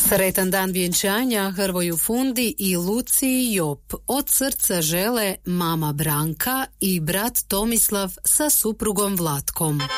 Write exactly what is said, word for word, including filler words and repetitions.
Sretan dan vjenčanja Hrvoju Fundi i Luciji Jop. Od srca žele mama Branka i brat Tomislav sa suprugom Vlatkom.